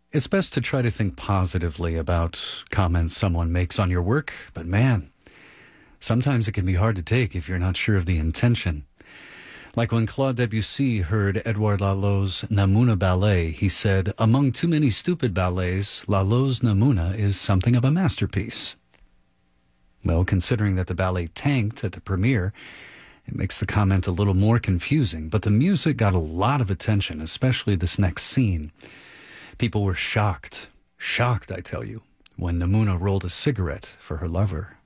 It's best to try to think positively about comments someone makes on your work, but man, sometimes it can be hard to take if you're not sure of the intention. Like when Claude Debussy heard Edouard Lalot's Namouna ballet, he said, "Among too many stupid ballets, Lalot's Namouna is something of a masterpiece." Well, considering that the ballet tanked at the premiere, it makes the comment a little more confusing, but the music got a lot of attention, especially this next scene. People were shocked, I tell you, when Namouna rolled a cigarette for her lover.